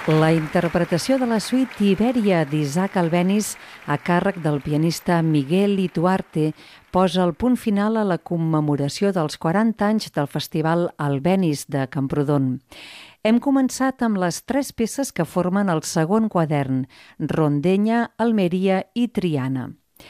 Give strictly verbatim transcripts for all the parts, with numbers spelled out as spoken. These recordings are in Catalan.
La interpretació de la suite Ibèria d'Isaac Albéniz a càrrec del pianista Miguel Ituarte posa el punt final a la commemoració dels quaranta anys del Festival Albéniz de Camprodon. Hem començat amb les tres peces que formen el segon quadern, Rondenya, Almeria i Triana.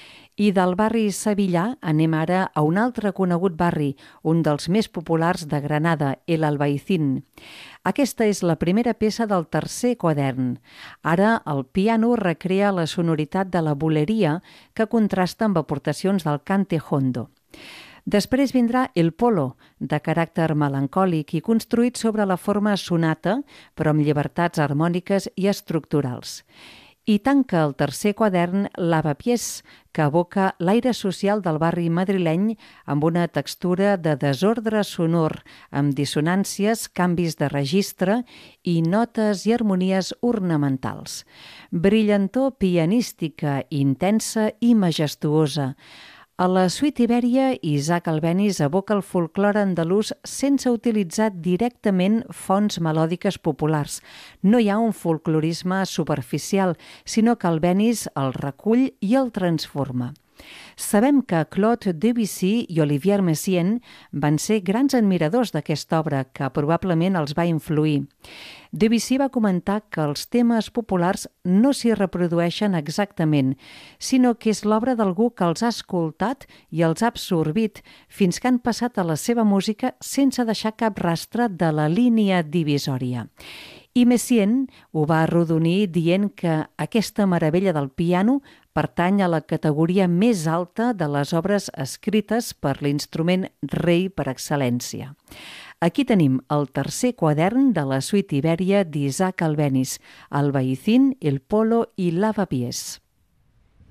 I del barri sevillà anem ara a un altre conegut barri, un dels més populars de Granada, el Albaicín. Aquesta és la primera peça del tercer quadern. Ara el piano recrea la sonoritat de la buleria que contrasta amb aportacions del cante hondo. Després vindrà el polo, de caràcter melancòlic i construït sobre la forma sonata, però amb llibertats harmòniques i estructurals. I tanca el tercer quadern l'Avapiés, que evoca l'aire social del barri madrileny amb una textura de desordre sonor, amb dissonàncies, canvis de registre i notes i harmonies ornamentals. Brillantor pianística, intensa i majestuosa. A la suite Ibèria, Isaac Albéniz evoca el folklore andalús sense utilitzar directament fonts melòdiques populars. No hi ha un folclorisme superficial, sinó que Albéniz el recull i el transforma. Sabem que Claude Debussy i Olivier Messiaen van ser grans admiradors d'aquesta obra, que probablement els va influir. Debussy va comentar que els temes populars no s'hi reprodueixen exactament, sinó que és l'obra d'algú que els ha escoltat i els ha absorbit fins que han passat a la seva música sense deixar cap rastre de la línia divisòria. I Messiaen ho va arrodonir dient que aquesta meravella del piano pertany a la categoria més alta de les obres escrites per l'instrument rei per excel·lència. Aquí tenim el tercer quadern de la suite Ibèria d'Isaac Albéniz, Albaicín, el polo i l'Avapiés.